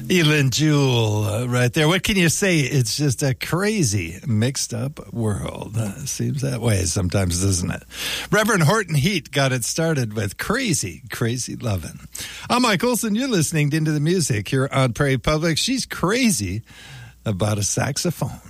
Elin Jewel right there. What can you say? It's just a crazy, mixed up world. Seems that way sometimes, doesn't it? Reverend Horton Heat got it started with Crazy, Crazy Lovin'. I'm Mike Olson. You're listening to Into the Music here on Prairie Public. She's crazy about a saxophone.